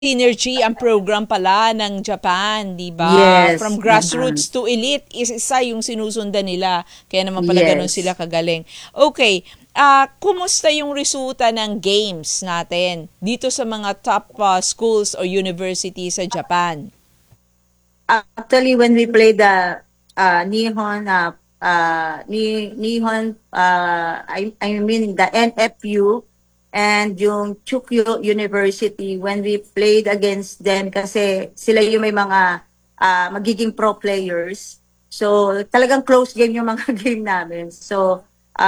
synergy ang program pala ng Japan, di ba? Yes. From grassroots to elite, isa yung sinusundan nila. Kaya naman pala ganun sila Yes. kagaling. Okay, kumusta yung resulta ng games natin dito sa mga top schools or universities sa Japan? Actually, when we play the Nihon, Nihon, I mean the NFU and yung Chukyo University, when we played against them, kasi sila yung may mga magiging pro players. So, talagang close game yung mga game namin. So,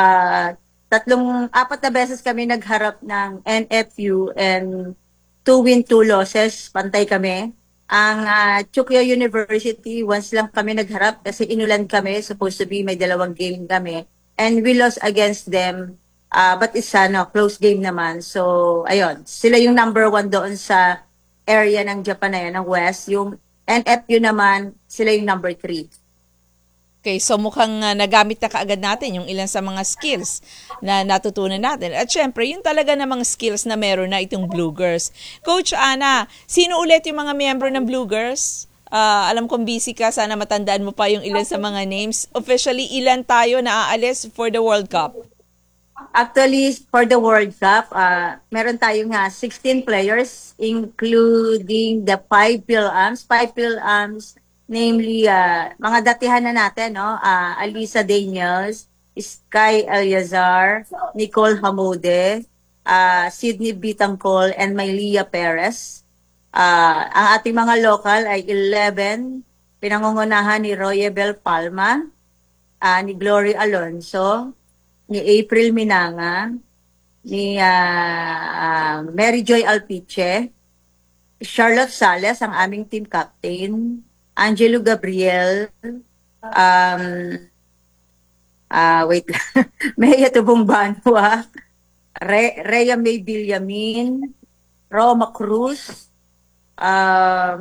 apat na beses kami nagharap ng NFU and two win, two losses, pantay kami. Ang Chukyo University, once lang kami nagharap kasi inulan kami, supposed to be may dalawang game kami. And we lost against them, but it's close game naman. So, ayun, sila yung number one doon sa area ng Japan na yan, ng West. Yung NFU naman, sila yung number three. Okay, so mukhang nagamit na kaagad natin yung ilan sa mga skills na natutunan natin. At syempre, yung talaga namang skills na meron na itong Blue Girls. Coach Ana, sino ulit yung mga miyembro ng Blue Girls? Alam kong busy ka, sana matandaan mo pa yung ilan sa mga names. Officially, ilan tayo na aalis for the World Cup? Actually, for the World Cup, meron tayong 16 players, including the five PhilAms. Five PhilAms, namely, mga datihan na natin, no? Alisa Daniels, Sky Eliazar, Nicole Hamude, Sydney Bitangcol, and Mylia Perez. Ang ating mga local ay 11, pinangungunahan ni Royebel Palma, ni Glory Alonso, ni April Minanga, ni Mary Joy Alpiche, Charlotte Sales, ang aming team captain, Angelo Gabriel, um, wait lang, Maya Tubong Banwa, Rhea May Villamin, Roma Cruz, um,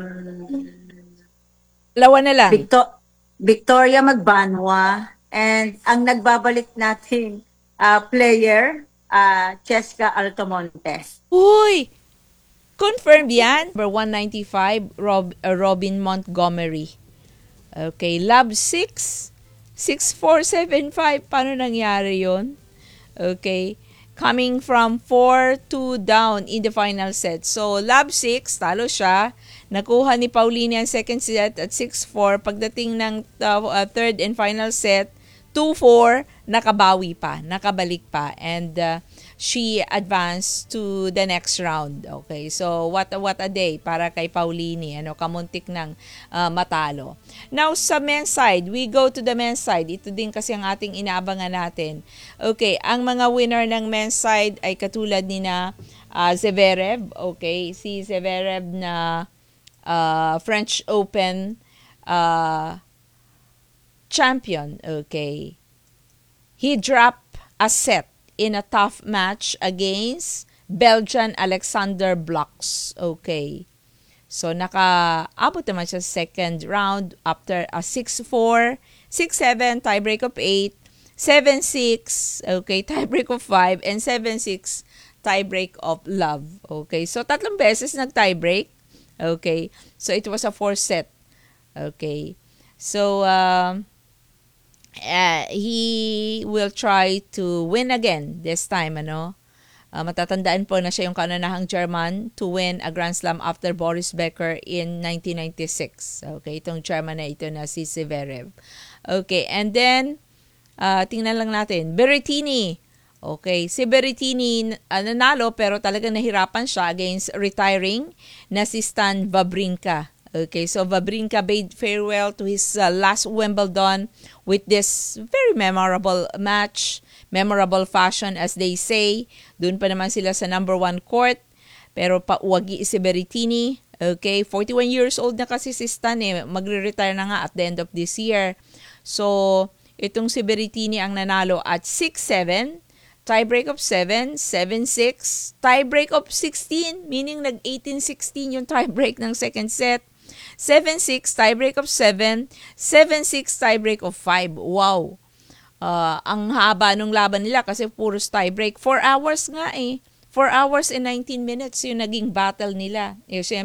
Dalawa na lang. Victoria Magbanwa, and ang nagbabalik nating player, Cheska Altomonte. Uy! Confirmed yan. Number 195, Robin Montgomery. Okay, Love 6, 6475. Paano nangyari yon? Okay. Coming from 4-2 down in the final set. So, Love 6, talo siya. Nakuha ni Paulina ang second set at 6-4. Pagdating ng third and final set, 2-4, nakabawi pa, nakabalik pa. And she advanced to the next round. Okay, so what a day para kay Paulini. Kamuntik ng matalo. Now, sa men's side, we go to the men's side. Ito din kasi ang ating inaabangan natin. Okay, ang mga winner ng men's side ay katulad ni na Zverev. Okay, si Zverev na French Open champion. Okay, he dropped a set in a tough match against Belgian Alexander Blocks. Okay. So, nakaabot naman siya sa second round after a 6-4, 6-7, tiebreak of 8, 7-6, okay, tiebreak of 5, and 7-6, tiebreak of love. Okay. So, tatlong beses nag-tiebreak. Okay. So, it was a 4-set. Okay. So, he will try to win again this time, matatandaan po na siya yung kaunanahang German to win a Grand Slam after Boris Becker in 1996. Okay, itong German na ito na si Zverev. Okay, and then, tingnan lang natin, Berrettini. Okay, si Berrettini nanalo pero talagang nahirapan siya against retiring na si Stan Wawrinka. Okay, so Wawrinka bade farewell to his last Wimbledon with this very memorable match, memorable fashion as they say. Doon pa naman sila sa number 1 court, pero pauwagi si Berrettini. Okay, 41 years old na kasi si Stan magre-retire na nga at the end of this year. So, itong si Berrettini ang nanalo at 6-7, tiebreak of 7, 7-6, tiebreak of 16, meaning nag-18-16 yung tiebreak ng second set. 7-6, tiebreak of 7, 7-6, tiebreak of 5. Wow! Ang haba nung laban nila kasi puros tiebreak. 4 hours nga 4 hours and 19 minutes yung naging battle nila.